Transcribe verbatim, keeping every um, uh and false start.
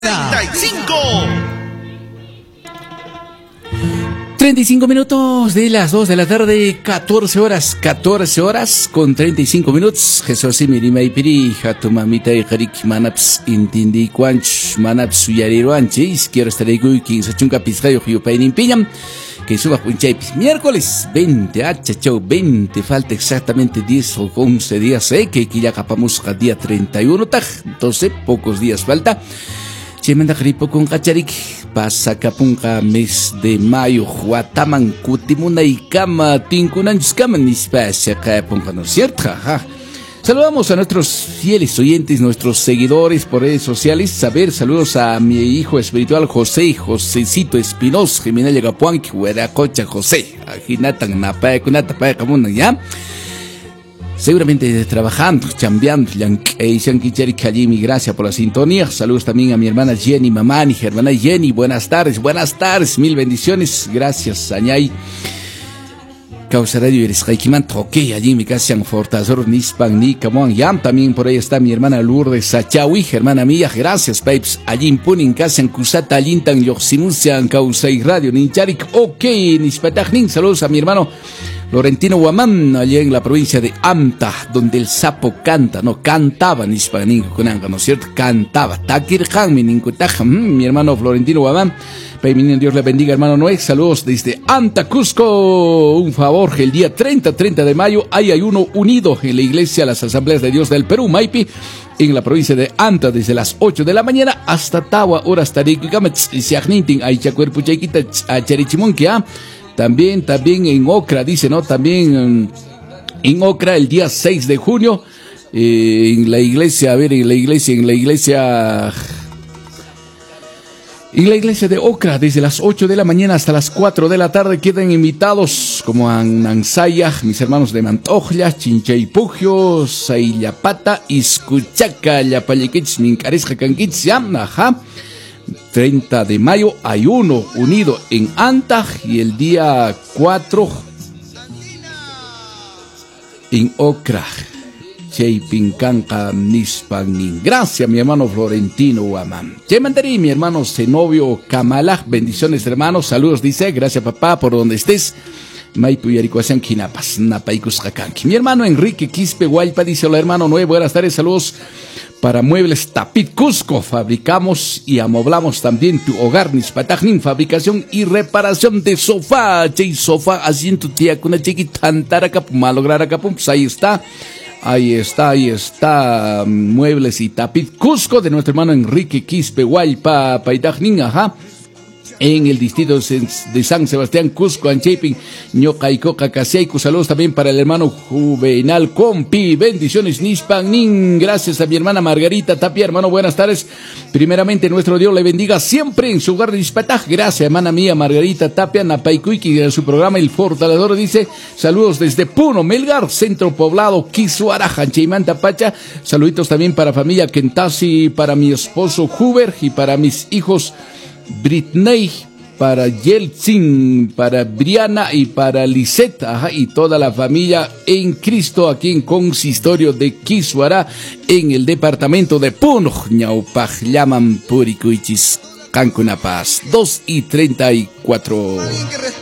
treinta y cinco. treinta y cinco minutos de las dos de la tarde, catorce horas, catorce horas con treinta y cinco minutos. Jesús y Mirima y Piri, tu mamita y Harik Manaps, Intindi Quanch, Manaps, Yariro Anchis, quiero estar ahí con quince chunga piscayo, Yupain Impiñam, que suba Punchapis. Miércoles veinte, achachau, veinte, falta exactamente diez o once días, eh, que ya capamos a día treinta y uno, taj, doce, pocos días falta. Chemanda gripo con cacharik pasa capunca mes de mayo huataman kutimuna y cama tinkunanchus cama nispacha capunca, ¿no es cierto? Ajá. Saludamos a nuestros fieles oyentes, nuestros seguidores por redes sociales. Saber, saludos a mi hijo espiritual José, Josecito Espinosa, Jimena Yagapuanqui, Hueracocha José, Ajinatan Napaya Kunata Paya Camuna, ¿ya? Seguramente trabajando, chambeando, gracias por la sintonía. Saludos también a mi hermana Jenny Mamani, hermana Jenny, buenas tardes, buenas tardes, mil bendiciones, gracias, Añay. Causa Radio eres Jaikiman, ok, allí mi casa en Fortazor, Nispan, ni Camón, Yam, también por ahí está mi hermana Lourdes Sachawi, hermana mía, gracias, Pipes, allí en Punin, casa en Cusata, Lintan, Yoximuncian, Causa y Radio, Nincharik, ok, Nispatajnin, saludos a mi hermano Florentino Guamán, allá en la provincia de Anta, donde el sapo canta, no, cantaba, Nispanin, ¿no es cierto? Cantaba, Takir Han, mi Ninkutaj, mi hermano Florentino Guamán. Dios le bendiga, hermano Noé. Saludos desde Anta, Cusco. Un favor, el día treinta, treinta de mayo hay ayuno unido en la iglesia Las Asambleas de Dios del Perú, Maipi, en la provincia de Anta, desde las ocho de la mañana hasta Tawa, horas Tariquicamatz, Siagnintin, Aichacuerpo Chaiquita, Acharichimonquia. También, también en Ocra, dice, ¿no? También en Ocra, el día seis de junio, eh, en la iglesia, a ver, en la iglesia, en la iglesia... En la iglesia de Ocra, desde las ocho de la mañana hasta las cuatro de la tarde, quedan invitados como Anansaya, mis hermanos de Mantojla, Chinchaypugio, Saillapata, Iscuchaca, Yapallequich, Mincaresca, Canquich, ajá. treinta de mayo, ayuno unido en Anta, y el día cuatro en Ocra. Chaypincanca Nispanin. Gracias, mi hermano Florentino Guamán. Chemandarí, mi hermano Zenobio Kamala. Bendiciones, hermanos. Saludos, dice. Gracias, papá, por donde estés. Maipu Yaricuasan Kinapas, Napaikus Hakanki. Mi hermano Enrique Quispe Guaypa dice: hola, hermano Nuevo. Buenas tardes, saludos para Muebles Tapit Cusco. Fabricamos y amoblamos también tu hogar, Nispatajnin. Fabricación y reparación de sofá. Chay sofá, asiento tía, con una chiquita, antaracapum, malograracapum. Pues ahí está. Ahí está, ahí está, Muebles y Tapit Cusco, de nuestro hermano Enrique Quispe Guaypa Paitajnin, ajá, en el distrito de San Sebastián, Cusco, Anchepin, Ñoqaicoca, Casiaico. Saludos también para el hermano Juvenal Compi. Bendiciones, Nispanin. Gracias a mi hermana Margarita Tapia. Hermano, buenas tardes. Primeramente, nuestro Dios le bendiga siempre en su hogar de Ispataj. Gracias, hermana mía Margarita Tapia, Napaicuiqui, de su programa El Fortalecedor. Dice: saludos desde Puno, Melgar, centro poblado, Quisuaraja, Chaimanta Pacha. Saluditos también para familia Kentasi, para mi esposo Huber y para mis hijos Britney, para Yeltsin, para Briana y para Lisette, ajá, y toda la familia en Cristo aquí en Consistorio de Quisuara, en el departamento de Puno, Ñaupaj, Llaman Puricuichis, Cancunapaz, dos y treinta y cuatro.